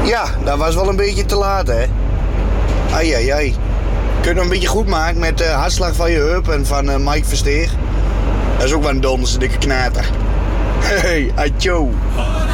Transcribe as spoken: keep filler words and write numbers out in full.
Ja, dat was wel een beetje te laat, hè. Ai, ai, ai. Kun je nog een beetje goed maken met de uh, hartslag van je heup en van uh, Mike Versteer. Dat is ook wel een donders dikke knater. Hey, atjo.